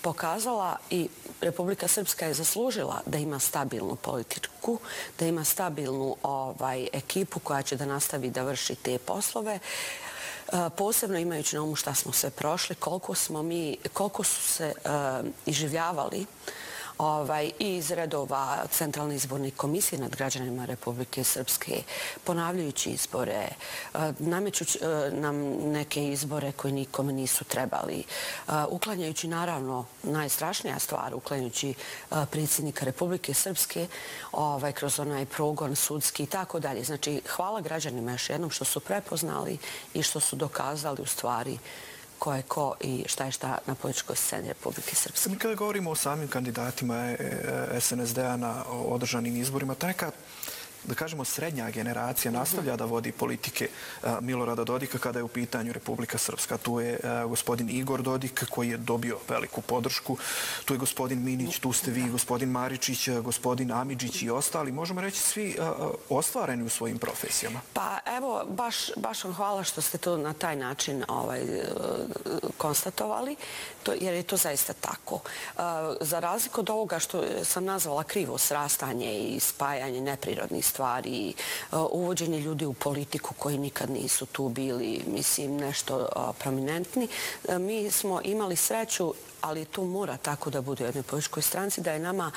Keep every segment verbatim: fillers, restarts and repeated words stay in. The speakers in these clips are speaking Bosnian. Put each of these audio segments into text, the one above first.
pokazala i Republika Srpska je zaslužila da ima stabilnu politiku, da ima stabilnu ovaj, ekipu koja će da nastavi da vrši te poslove. Posebno imajući na umu šta smo sve prošli, koliko smo mi, koliko su se uh, iživljavali ovaj, i iz redova Centralne izborne komisije nad građanima Republike Srpske, ponavljajući izbore, uh, namećući uh, nam neke izbore koji nikome nisu trebali, uh, uklanjajući naravno najstrašnija stvar, uklanjajući uh, predsjednika Republike Srpske ovaj, kroz onaj progon sudski i tako dalje. Znači, hvala građanima još jednom što su prepoznali i što su dokazali u stvari ko je ko i šta je šta na političkoj sceni Republike Srpske. Mi kada govorimo o samim kandidatima S N S D-a na održanim izborima, ta neka, da kažemo, srednja generacija nastavlja da vodi politike Milorada Dodika kada je u pitanju Republika Srpska. Tu je gospodin Igor Dodik koji je dobio veliku podršku. Tu je gospodin Minić, tu ste vi, gospodin Maričić, gospodin Amidžić i ostali. Možemo reći svi ostvareni u svojim profesijama. Pa evo, baš, baš vam hvala što ste to na taj način ovaj, konstatovali, to, jer je to zaista tako. Za razliku od ovoga što sam nazvala krivo srastanje i spajanje neprirodnih stvari, uvođenje ljudi u politiku koji nikad nisu tu bili, mislim, nešto prominentni. Mi smo imali sreću, ali to mora tako da bude u jednoj političkoj stranci, da je nama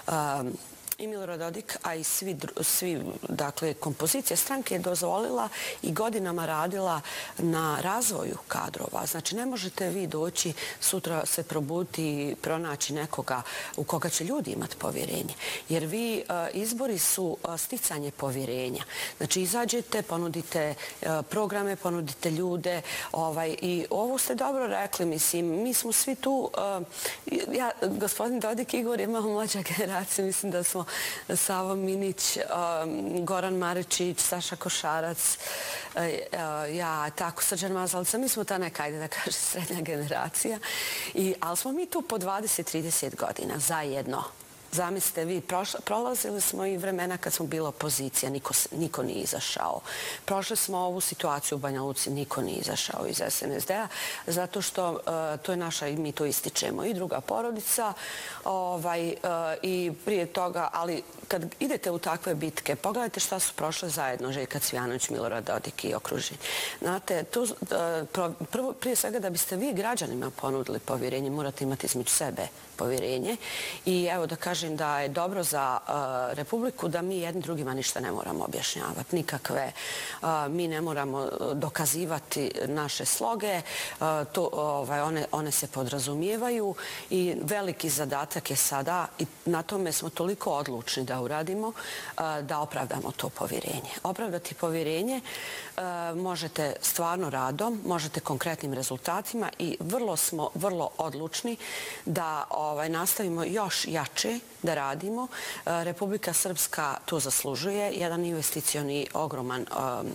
i Milorad Dodik, a i svi, svi dakle, kompozicija stranke je dozvolila i godinama radila na razvoju kadrova. Znači, ne možete vi doći sutra se probuditi i pronaći nekoga u koga će ljudi imati povjerenje. Jer vi, izbori su sticanje povjerenja. Znači, izađete, ponudite programe, ponudite ljude. Ovaj, I ovo ste dobro rekli, mislim, mi smo svi tu, ja, gospodin Dodik Igor je malo mlađa generacija, mislim da smo Savo Minić, Goran Maričić, Saša Košarac, ja, tako, Srđan Mazalica. Mi smo ta neka, ajde da kaže, srednja generacija. I, ali smo mi tu po dvadeset do trideset godina zajedno. Zamislite vi, prolazili smo i vremena kad smo bila opozicija, niko, niko nije izašao. Prošli smo ovu situaciju u Banja Luci, niko nije izašao iz S N S D-a, zato što uh, to je naša, i mi to ističemo, i druga porodica, ovaj, uh, i prije toga, ali kad idete u takve bitke, pogledajte šta su prošle zajedno Željka Cvijanović, Milorad Dodik i okruženje. Znate, tu, uh, prvo, prije svega da biste vi građanima ponudili povjerenje, morate imati između sebe povjerenje. I evo da kažem da je dobro za uh, Republiku da mi jedni drugima ništa ne moramo objašnjavati, nikakve. Uh, mi ne moramo dokazivati naše sloge, uh, to, ovaj, one, one se podrazumijevaju i veliki zadatak je sada i na tome smo toliko odlučni da uradimo, uh, da opravdamo to povjerenje. Opravdati povjerenje uh, možete stvarno radom, možete konkretnim rezultatima i vrlo smo vrlo odlučni da ovaj, nastavimo još jače da radimo. Republika Srpska to zaslužuje. Jedan investicioni ogroman um,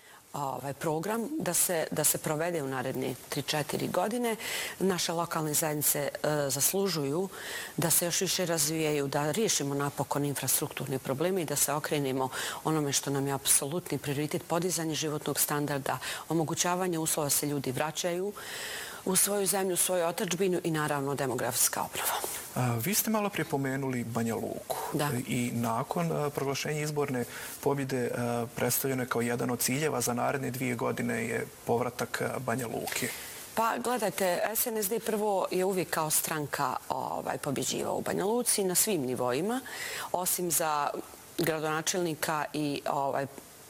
ovaj, program da se, da se provede u naredne tri četiri godine. Naše lokalne zajednice uh, zaslužuju da se još više razvijaju, da riješimo napokon infrastrukturne probleme i da se okrenemo onome što nam je apsolutni prioritet, podizanje životnog standarda, omogućavanje uslova se ljudi vraćaju u svoju zemlju, u svoju otadžbinu i naravno demografska obnova. Vi ste malo prije pomenuli Banja Luku i nakon proglašenja izborne pobjede predstavljeno je kao jedan od ciljeva za naredne dvije godine je povratak Banja Luke. Pa gledajte, S N S D prvo je uvijek kao stranka ovaj, pobjeđivao u Banja Luci na svim nivoima, osim za gradonačelnika i ovaj,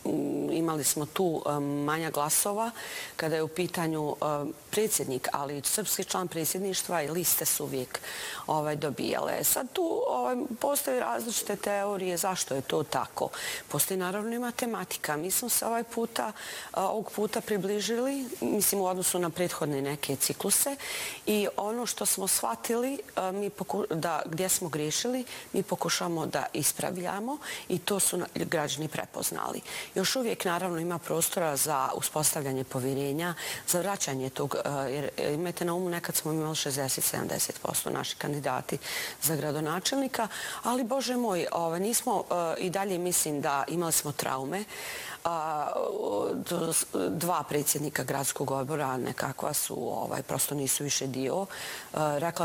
imali smo tu manja glasova kada je u pitanju predsjednik, ali srpski član predsjedništva i liste su uvijek ovaj, dobijale. Sad tu ovaj, postoje različite teorije zašto je to tako. Postoji naravno i matematika. Mi smo se ovaj puta, ovog puta približili, mislim u odnosu na prethodne neke cikluse i ono što smo shvatili mi poku, da, gdje smo griješili, mi pokušamo da ispravljamo i to su građani prepoznali. Još uvijek naravno ima prostora za uspostavljanje povjerenja, za vraćanje tog, jer imajte na umu nekad smo imali šezdeset do sedamdeset posto naši kandidati za gradonačelnika, ali Bože moj, nismo i dalje mislim da imali smo traume. Dva predsjednika gradskog odbora nekakva su, prosto nisu više dio. Rekla